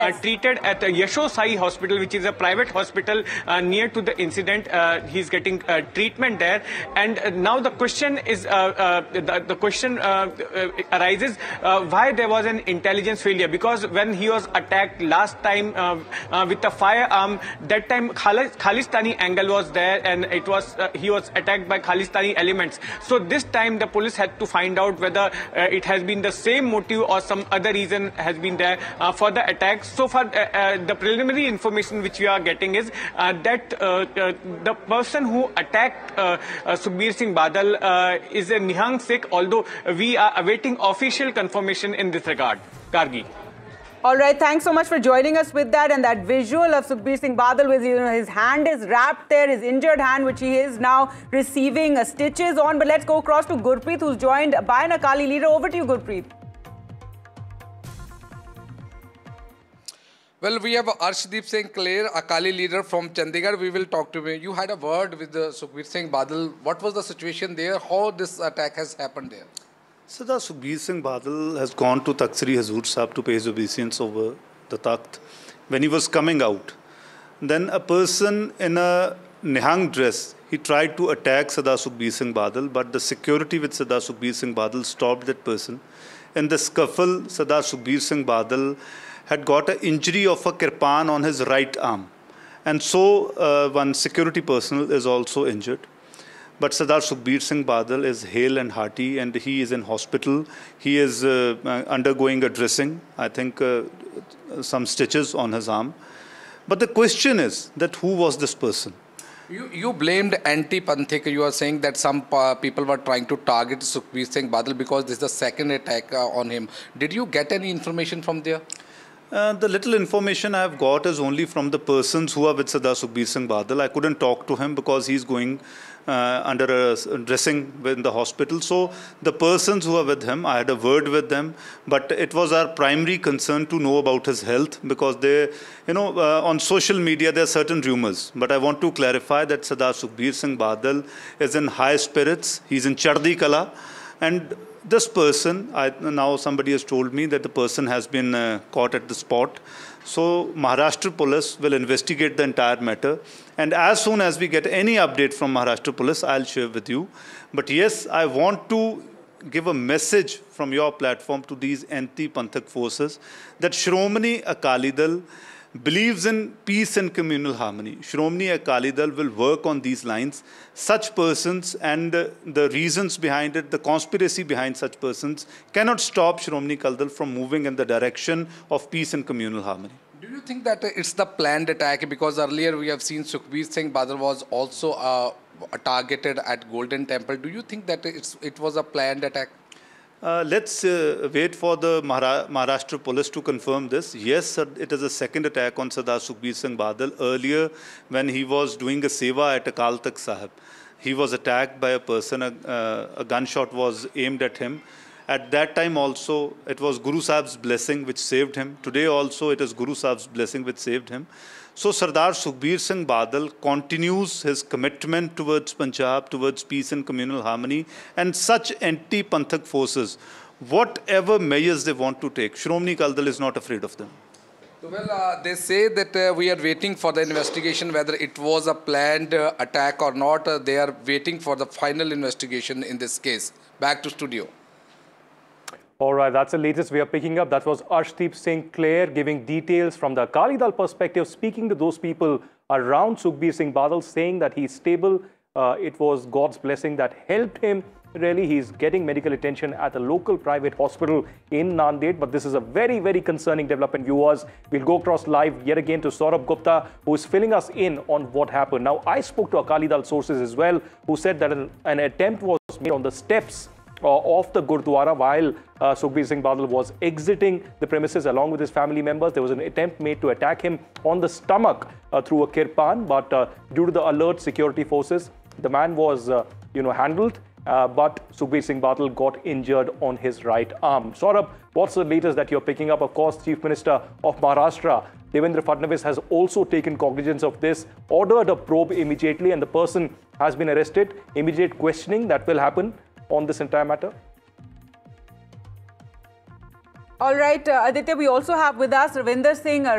treated at the Yasho Sai Hospital, which is a private hospital near to the incident. He's getting treatment there, and now the question is, the question arises why there was an intelligence failure, because when he was attacked last time with a firearm, that time Khalistani angle was there, and it was he was attacked by Khalistani elements. So this time the police had to find out whether it has been the same motive or some other reason has been there for the attack. So far, the preliminary information which we are getting is that the person who attacked Sukhbir Singh Badal is a Nihang Sikh, although we are awaiting official confirmation in this regard. Gargi. All right, thanks so much for joining us with that. And that visual of Sukhbir Singh Badal with, his hand is wrapped there, his injured hand, which he is now receiving stitches on. But let's go across to Gurpreet, who's joined by an Akali leader. Over to you, Gurpreet. Well, we have Arshdeep Singh Clare, Akali leader from Chandigarh. We will talk to him. You had a word with Sukhbir Singh Badal. What was the situation there? How this attack has happened there? So the Sukhbir Singh Badal has gone to Takht Sri Hazur Sahib to pay his obeisance over the Takht. When he was coming out, then a person in a Nihang dress, he tried to attack Sada Sukhbir Singh Badal, but the security with Sada Sukhbir Singh Badal stopped that person. In the scuffle, Sada Sukhbir Singh Badal had got an injury of a kirpan on his right arm. And so one security personnel is also injured. But Sardar Sukhbir Singh Badal is hale and hearty, and he is in hospital. He is undergoing a dressing, I think some stitches on his arm. But the question is that who was this person? You blamed anti-Panthik. You are saying that some people were trying to target Sukhbir Singh Badal because this is the second attack on him. Did you get any information from there? The little information I have got is only from the persons who are with Sardar Sukhbir Singh Badal. I couldn't talk to him because he's going under a dressing in the hospital. So the persons who are with him, I had a word with them, but it was our primary concern to know about his health, because they, on social media there are certain rumors. But I want to clarify that Sardar Sukhbir Singh Badal is in high spirits. He's in Chardi Kala, and this person, now somebody has told me that the person has been caught at the spot. So Maharashtra Police will investigate the entire matter. And as soon as we get any update from Maharashtra Police, I'll share with you. But yes, I want to give a message from your platform to these anti-Panthak forces that Shromani Akali Dal believes in peace and communal harmony. Shromani Akali Dal will work on these lines. Such persons and the reasons behind it, the conspiracy behind such persons cannot stop Shromani Akali Dal from moving in the direction of peace and communal harmony. Do you think that it's the planned attack? Because earlier we have seen Sukhbir Singh Badal was also targeted at Golden Temple. Do you think that it was a planned attack? Let's wait for the Maharashtra Police to confirm this. Yes, sir, it is a second attack on Sardar Sukhbir Singh Badal. Earlier, when he was doing a seva at Akal Takht Sahib, he was attacked by a person, a gunshot was aimed at him. At that time also, it was Guru Sahib's blessing which saved him. Today also, it is Guru Sahib's blessing which saved him. So Sardar Sukhbir Singh Badal continues his commitment towards Punjab, towards peace and communal harmony, and such anti-Panthak forces, whatever measures they want to take, Shromani Akali Dal is not afraid of them. Well, they say that we are waiting for the investigation, whether it was a planned attack or not. They are waiting for the final investigation in this case. Back to studio. All right, that's the latest we are picking up. That was Arshdeep Singh Clare giving details from the Akali Dal perspective, speaking to those people around Sukhbir Singh Badal, saying that he's stable. It was God's blessing that helped him. Really, he's getting medical attention at a local private hospital in Nanded. But this is a very, very concerning development, viewers. We'll go across live yet again to Saurabh Gupta, who is filling us in on what happened. Now, I spoke to Akali Dal sources as well, who said that an attempt was made on the steps of the Gurdwara while Sukhbir Singh Badal was exiting the premises along with his family members. There was an attempt made to attack him on the stomach through a kirpan, but due to the alert security forces, the man was handled, but Sukhbir Singh Badal got injured on his right arm. Saurabh, what's the latest that you're picking up? Of course, Chief Minister of Maharashtra, Devendra Fadnavis, has also taken cognizance of this, ordered a probe immediately, and the person has been arrested. Immediate questioning that will happen on this entire matter? All right, Aditya, we also have with us Ravinder Singh,